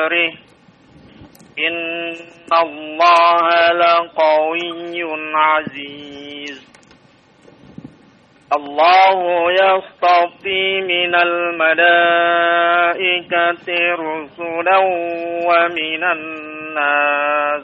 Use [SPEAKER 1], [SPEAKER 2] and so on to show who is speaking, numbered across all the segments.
[SPEAKER 1] Innallaha laqawiyyun aziz. Allahu yastafi minal malaikati rusulan wa minan nas.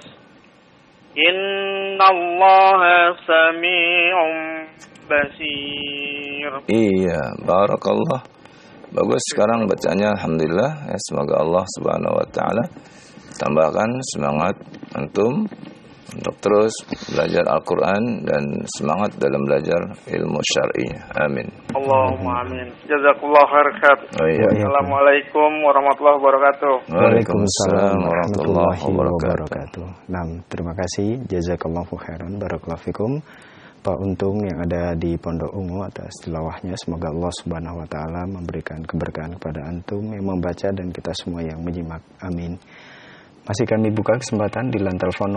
[SPEAKER 1] Innallaha sami'un basir.
[SPEAKER 2] Iya, barakallah. Bagus, sekarang bacanya alhamdulillah. Ya, semoga Allah Subhanahu wa taala tambahkan semangat antum untuk terus belajar Al-Qur'an dan semangat dalam belajar ilmu syar'i. Amin.
[SPEAKER 1] Allahumma amin. Jazakallahu khairan. Assalamualaikum warahmatullahi wabarakatuh.
[SPEAKER 2] Waalaikumsalam warahmatullahi wabarakatuh.
[SPEAKER 3] Nah, terima kasih. Jazakallahu khairan. Barakallahu fikum. Pak Untung yang ada di Pondok Ungu atas tilawahnya. Semoga Allah Subhanahu wa taala memberikan keberkahan kepada antum yang membaca dan kita semua yang menyimak. Amin. Masih kami buka kesempatan di line telepon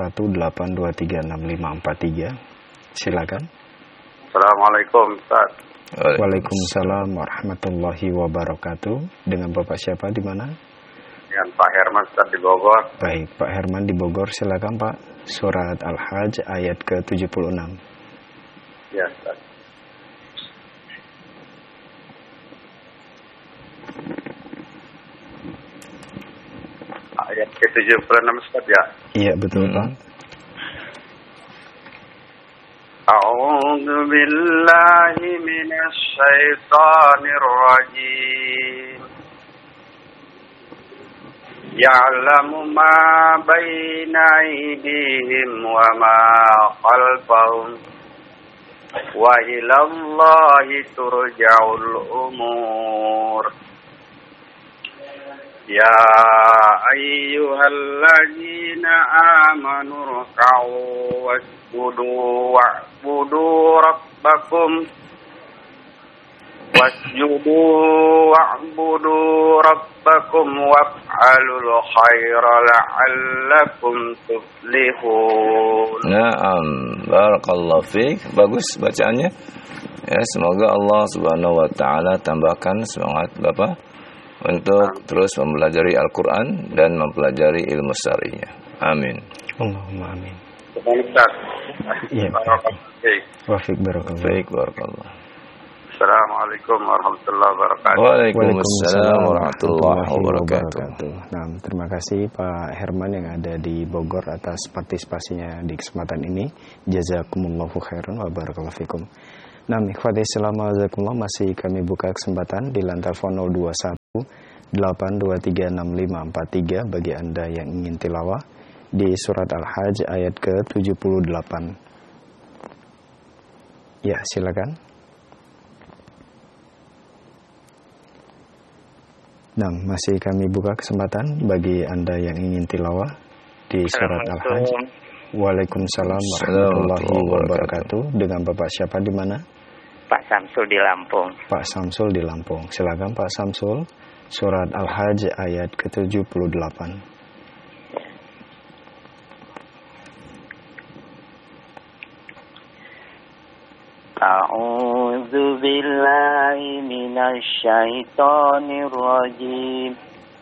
[SPEAKER 3] 0218236543. Silakan.
[SPEAKER 1] Assalamualaikum Ustaz.
[SPEAKER 3] Waalaikumsalam warahmatullahi wabarakatuh. Dengan Bapak siapa di mana?
[SPEAKER 1] Dengan Pak Herman Ustaz di Bogor.
[SPEAKER 3] Baik, Pak Herman di Bogor, silakan Pak. Surat Al-Hajj ayat ke-76.
[SPEAKER 1] Ya, Ustaz. Ayat ke-76 Ustaz ya?
[SPEAKER 3] Iya, betul Pak.
[SPEAKER 1] A'udzu billahi minasy syaithanir rajim. Ya'lamu ma baina aydihim wa ma khalfahum wa ila Allahi turja'ul umur. Ya ayyuhalladzina amanu ruk'u wasjudu wa'budu rabbakum waf'alul khaira la'allakum tuflihun.
[SPEAKER 2] Naam, barakallahu fiik. Bagus bacaannya. Ya, semoga Allah Subhanahu wa taala tambahkan semangat Bapak untuk terus mempelajari Al-Qur'an dan mempelajari ilmu syar'inya. Amin.
[SPEAKER 3] Allahumma amin.
[SPEAKER 1] Ustaz.
[SPEAKER 3] Iya. Wafik barakallahu.
[SPEAKER 2] Baik, barakallah.
[SPEAKER 1] Assalamualaikum warahmatullahi wabarakatuh.
[SPEAKER 2] Waalaikumsalam warahmatullahi wabarakatuh.
[SPEAKER 3] Nah, terima kasih Pak Herman yang ada di Bogor atas partisipasinya di kesempatan ini. Jazakumullahu khairan wa barakallahu fikum. Nah, ikhwati assalamualaikum, masih kami buka kesempatan di lantai telepon 0218236543 bagi Anda yang ingin tilawah di surat Al-Hajj ayat ke-78. Ya, silakan. Nah, masih kami buka kesempatan bagi Anda yang ingin tilawah di surat Al-Hajj. Waalaikumsalam warahmatullahi wabarakatuh. Dengan Bapak siapa di mana?
[SPEAKER 4] Pak Samsul di Lampung.
[SPEAKER 3] Pak Samsul di Lampung. Silakan Pak Samsul. Surat Al-Hajj ayat ke-78.
[SPEAKER 4] A'udzu billahi minasy syaithanir rajim.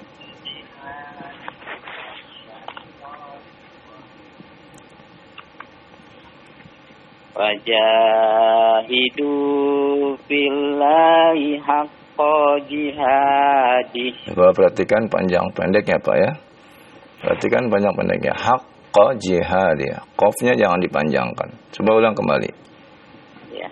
[SPEAKER 4] Wajahidu billahi haqqa jihadih.
[SPEAKER 2] Bapak perhatikan panjang pendeknya Pak ya. Perhatikan panjang pendeknya. Haqqa jihadih. Qafnya jangan dipanjangkan. Coba ulang kembali.
[SPEAKER 4] Ya.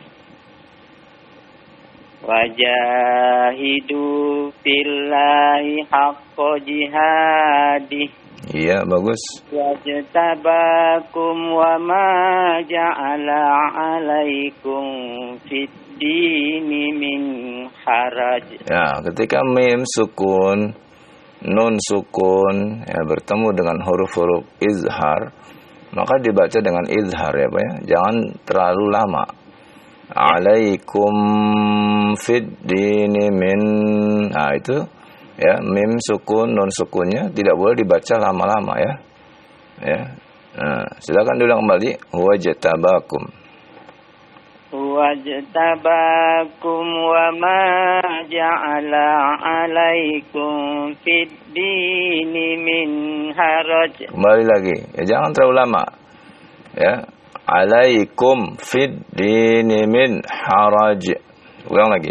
[SPEAKER 4] Wajahidu billahi haqqa jihadih.
[SPEAKER 2] Iya, bagus.
[SPEAKER 4] Wajtabakum wa ma ja'ala 'alaikum fid dini min haraj.
[SPEAKER 2] Ya, ketika mim sukun, nun sukun ya bertemu dengan huruf-huruf izhar, maka dibaca dengan izhar ya Pak ya. Jangan terlalu lama. Alaikum fid dini min. Nah, itu ya, mim sukun, nun sukunnya tidak boleh dibaca lama-lama ya. Ya. Nah, silakan diulang kembali. Wajtabakum.
[SPEAKER 4] wajtabakum wa ma ja'ala 'alaikum fid dini min haraj.
[SPEAKER 2] Kembali lagi, ya jangan terlalu lama. Ya, alaikum fid dini min haraj. Ulang lagi.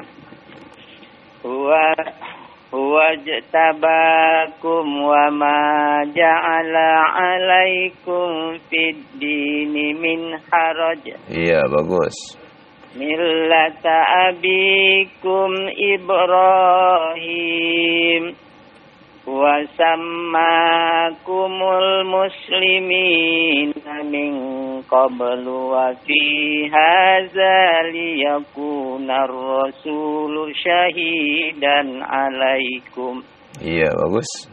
[SPEAKER 4] Wajtabakum wa ma ja'ala 'alaikum fid dini min haraj.
[SPEAKER 2] Iya, bagus.
[SPEAKER 4] Millata abikum Ibrahim wa sammakumul muslimin min qablu wa fi hadza liyakuna ar-rasulu syahidan 'alaikum.
[SPEAKER 2] Iya, bagus.